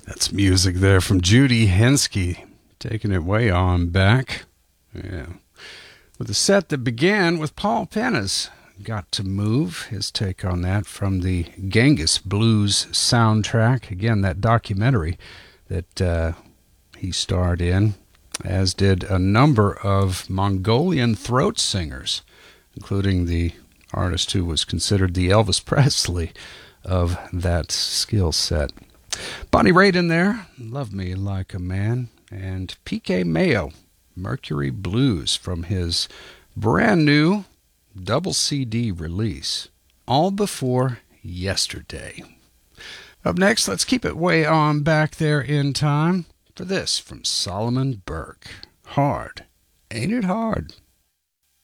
That's music there from Judy Henske, taking it way on back. Yeah. With a set that began with Paul Penna's Got to Move, his take on that from the Genghis Blues soundtrack. Again, that documentary that he starred in, as did a number of Mongolian throat singers, including the artist who was considered the Elvis Presley of that skill set. Bonnie Raitt in there, Love Me Like a Man, and P.K. Mayo, Mercury Blues, from his brand new double CD release, All Before Yesterday. Up next, let's keep it way on back there in time for this from Solomon Burke. Hard, Ain't It Hard?